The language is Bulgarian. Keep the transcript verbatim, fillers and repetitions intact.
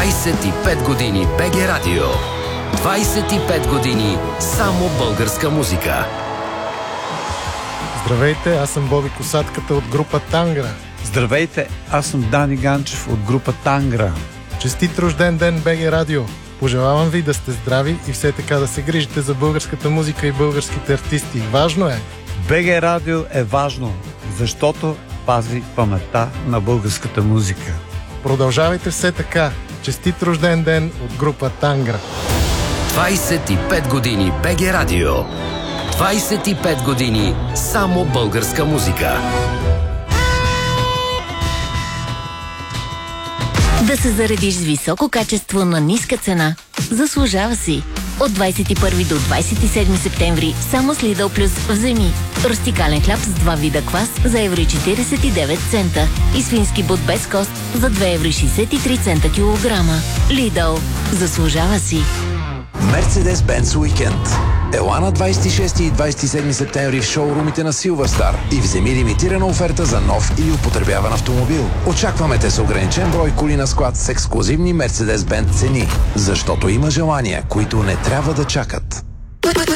двайсет и пет години БГ Радио. двайсет и пет години само българска музика. Здравейте, аз съм Боби Косатката от група Тангра. Здравейте, аз съм Дани Ганчев от група Тангра. Честит рожден ден, БГ Радио! Пожелавам ви да сте здрави и все така да се грижите за българската музика и българските артисти. Важно е! БГ Радио е важно, защото пази паметта на българската музика. Продължавайте все така. Честит рожден ден от група Тангра. двайсет и пет години БГ Радио. двайсет и пет години само българска музика. Да се заредиш с високо качество на ниска цена. Заслужава си. От двайсет и първи до двайсет и седми септември само с Lidl Plus вземи рустикален хляб с два вида квас за евро и четирийсет и девет цента и свински бут без кост за две евро и шейсет и три цента килограма. Lidl. Заслужава си. Мерцедес-Бенц уикенд. Ела на двайсет и шести и двайсет и седми септември в шоурумите на Силвърстар и вземи лимитирана оферта за нов или употребяван автомобил. Очакваме те с ограничен брой коли на склад с ексклузивни Мерцедес-Бенц цени, защото има желания, които не трябва да чакат.